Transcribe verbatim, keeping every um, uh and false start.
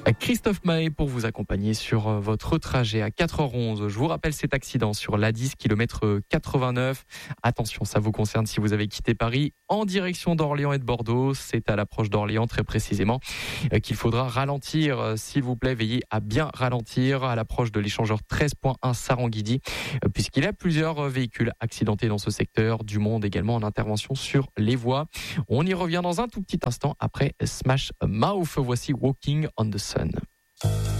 Christophe Mahé pour vous accompagner sur votre trajet à quatre heures onze. Je vous rappelle cet accident sur l'A dix, kilomètre quatre-vingt-neuf. Attention, ça vous concerne si vous avez quitté Paris en direction d'Orléans et de Bordeaux. C'est à l'approche d'Orléans très précisément qu'il faudra ralentir. S'il vous plaît, veillez à bien ralentir à l'approche de l'échangeur treize point un Saranguidi, puisqu'il y a plusieurs véhicules accidentés dans ce secteur. Du monde également en intervention sur les voies. On y revient dans un tout petit instant après Smash Mouth. Voici Walking on the Sun.